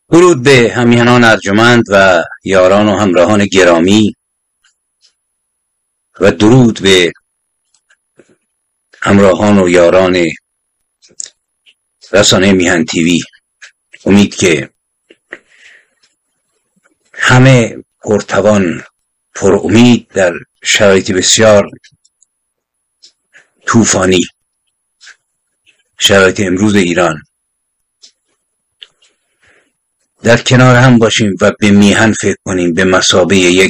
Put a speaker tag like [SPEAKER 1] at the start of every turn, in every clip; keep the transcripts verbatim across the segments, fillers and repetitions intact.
[SPEAKER 1] درود به همیهنان ارجمند و یاران و همراهان گرامی و درود به همراهان و یاران رسانه میهن تیوی. امید که همه پرتوان پر امید در شرایط بسیار طوفانی، شرایط امروز ایران، در کنار هم باشیم و به میهن فکر کنیم، به مثابه یک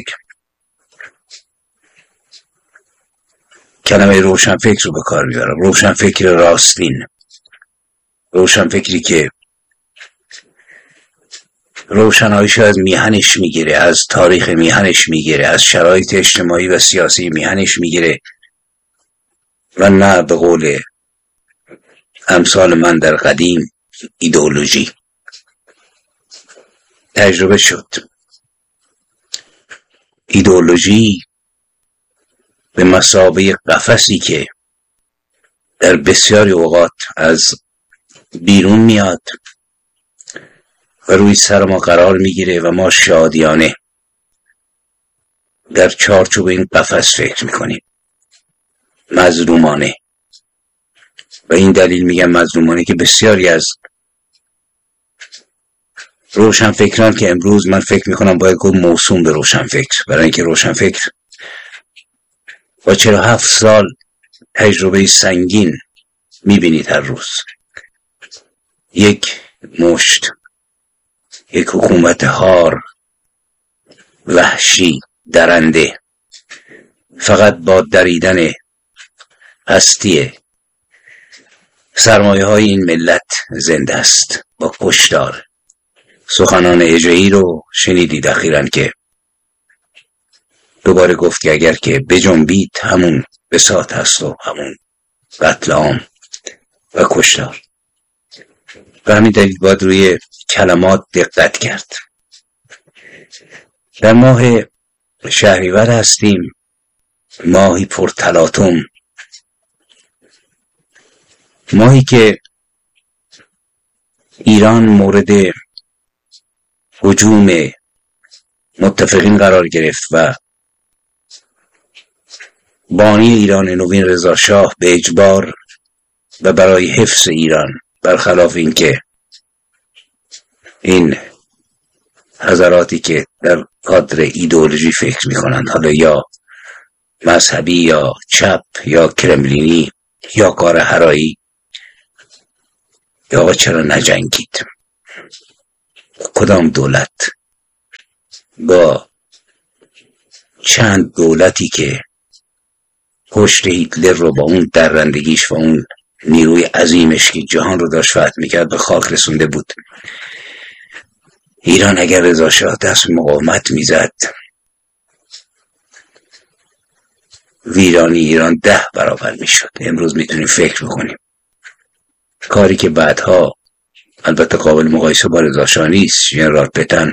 [SPEAKER 1] کلمه روشنفکر رو به کار میبرم، روشنفکر راستین، روشنفکری که روشناییش از میهنش میگیره، از تاریخ میهنش میگیره، از شرایط اجتماعی و سیاسی میهنش میگیره و نه به قول امثال من در قدیم ایدئولوژی. تجربه شد ایدئولوژی به مثابه قفسی که در بسیاری اوقات از بیرون میاد و روی سر ما قرار میگیره و ما شادیانه در چارچوب این قفس فکر میکنیم، مظلومانه. و این دلیل میگم مظلومانه که بسیاری از روشنفکران که امروز من فکر میکنم باید گفت موسوم به روشنفکر، برای اینکه روشنفکر با چهل و هفت سال تجربه سنگین میبینید هر روز یک مشت، یک حکومت هار، وحشی، درنده، فقط با دریدن هستی سرمایه های این ملت زنده است با کشتار. سخنان اجایی رو شنیدید اخیراً که دوباره گفت که اگر که بجنبید همون بساط هست و همون قتل عام و کشتار. و همین دلیل باید روی کلمات دقت کرد. در ماه شهریور هستیم، ماهی پرتلاطم، ماهی که ایران مورد هجوم متفقین قرار گرفت و بانی ایران نوین رضا شاه به اجبار و برای حفظ ایران، برخلاف اینکه این حضراتی که در کادر ایدئولوژی فکر میکنند، حالا یا مذهبی یا چپ یا کرملینی یا کار هرایی، یا آقا چرا نجنگید؟ کدام دولت با چند دولتی که پشت هیتلر رو با اون درندگیش و اون نیروی عظیمش که جهان رو داشت فتح میکرد به خاک رسونده بود؟ ایران اگر رضا شاه دست مقاومت میزد، ویرانی ایران ده برابر میشد. امروز میتونیم فکر بکنیم، کاری که بعدها البته قابل مقایسه با رضا شاه نیست، ژنرال پتن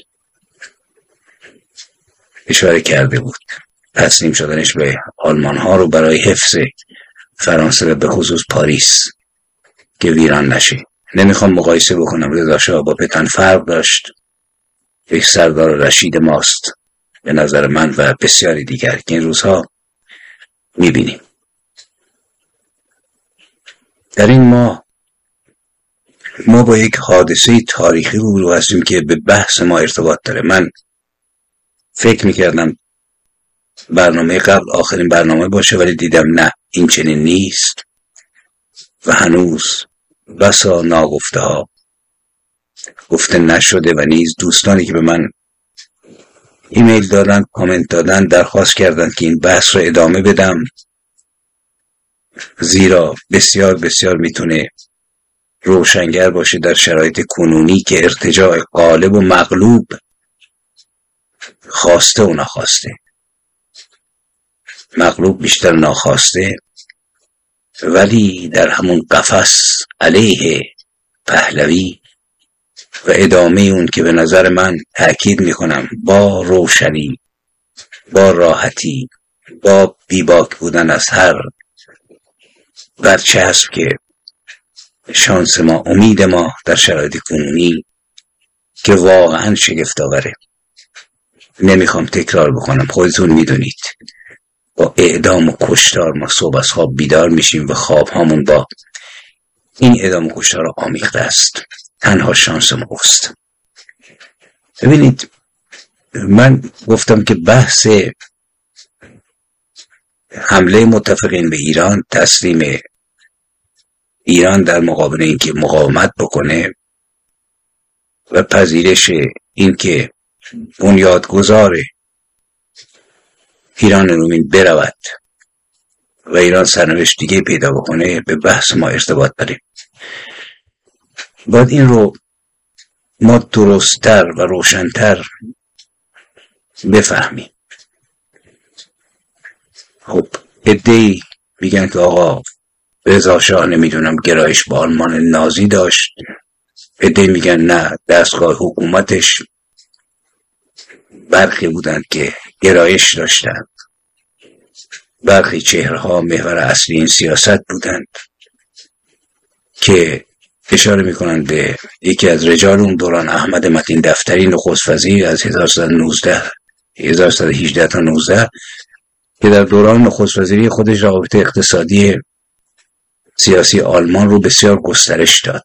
[SPEAKER 1] اشاره کرده بود، تسلیم شدنش به آلمان ها رو برای حفظ فرانسه و به خصوص پاریس که ویران نشه. نمیخوام مقایسه بکنم، رضا شاه با پتن فرق داشت، یک سردار رشید ماست به نظر من و بسیاری دیگر که این روزها میبینیم. در این ماه ما با یک حادثه تاریخی روبرو هستیم که به بحث ما ارتباط داره. من فکر میکردم برنامه قبل آخرین برنامه باشه، ولی دیدم نه، این چنین نیست و هنوز بسا ناگفته ها گفته نشده و نیز دوستانی که به من ایمیل دادن، کامنت دادن، درخواست کردن که این بحث رو ادامه بدم، زیرا بسیار بسیار میتونه روشنگر باشه در شرایط کنونی که ارتجاع غالب و مغلوب، خواسته و ناخواسته، مغلوب بیشتر ناخواسته، ولی در همون قفس علیه پهلوی و ادامه اون که به نظر من تأکید میکنم با روشنی، با راحتی، با بیباک بودن از هر برچسب که شانس ما، امید ما در شرایط کنونی که واقعا شگفت‌آوره. نمیخوام تکرار بکنم، خودتون میدونید با اعدام و کشتار ما صبح از خواب بیدار میشیم و خواب هامون با این اعدام و کشتار آمیخته است. تنها شانس ما است. ببینید، من گفتم که بحث حمله متفقین به ایران، تسلیم ایران در مقابل اینکه مقاومت بکنه و پذیرش اینکه بنیادگذار ایران رومین برود و ایران سرنوشت دیگه پیدا بکنه به بحث ما ارتباط داریم. باید این رو ما درست‌تر و روشن‌تر بفهمیم. خب عده‌ای میگن که آقا رضا شاه نمیدونم گرایش به آلمان نازی داشت، عده‌ای میگن نه، دستگاه حکومتش برخی بودند که گرایش داشتند، برخی چهرها محور اصلی این سیاست بودند که اشاره میکنند به یکی از رجال اون دوران، احمد متین دفتری، نخست وزیر از هزار و سیصد و نوزده هزار و سیصد و هجده تا نوزده، که در دوران نخست وزیری خودش روابط اقتصادی سیاسی آلمان رو بسیار گسترش داد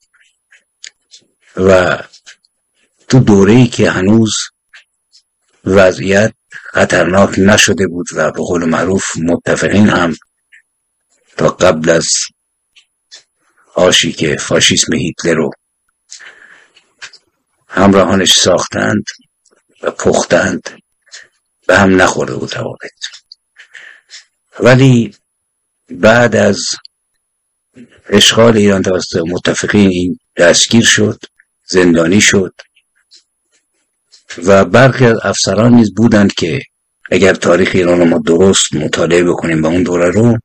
[SPEAKER 1] و تو دوره‌ای که هنوز وضعیت خطرناک نشده بود و به قول معروف متفقین هم تا قبل از آشی که فاشیسم هیتلر رو همراهانش ساختند و پختند به هم نخورده بود روابط. ولی بعد از اشغال ایران توسط متفقین این دستگیر شد، زندانی شد و برخی از افسران نیز بودند که اگر تاریخ ایران رو ما درست مطالعه بکنیم به اون دوره رو،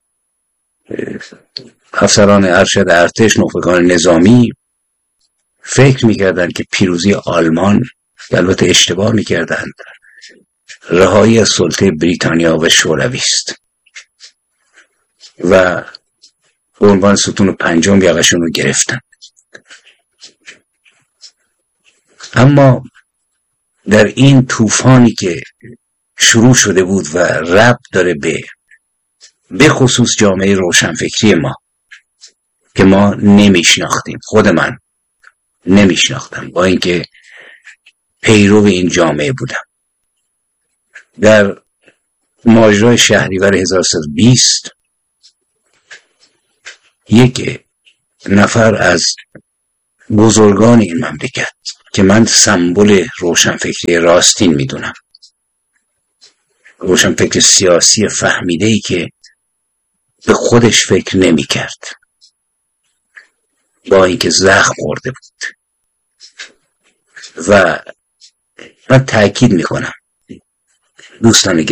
[SPEAKER 1] افسران ارشد ارتش، نخبگان نظامی فکر میکردند که پیروزی آلمان، البته اشتباه میکردند، رهایی از سلطه بریتانیا و شوروی است و به عنوان ستون پنجم یقشون رو گرفتن. اما در این طوفانی که شروع شده بود و ربط داره به به خصوص جامعه روشنفکری ما که ما نمیشناختیم، خود من نمیشناختم با اینکه پیرو این جامعه بودم، در ماجرای شهریور هزار و سیصد و بیست یک نفر از بزرگان این مملکت که من سمبل روشنفکری راستین میدونم، روشنفکر سیاسی فهمیده‌ای که به خودش فکر نمی کرد با اینکه زخم خورده بود، و من تأکید میکنم دوستان